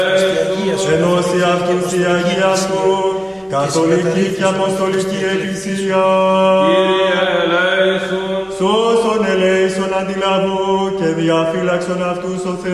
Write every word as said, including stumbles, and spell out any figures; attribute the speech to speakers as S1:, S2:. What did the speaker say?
S1: ενώσει αυτούς η Αγία Σου, καθολική και αποστολική Εκκλησία.
S2: Κύριε ελέησον.
S1: Σώσον ελέησον αντιλαβού και διαφύλαξον αυτούς ο Θεός.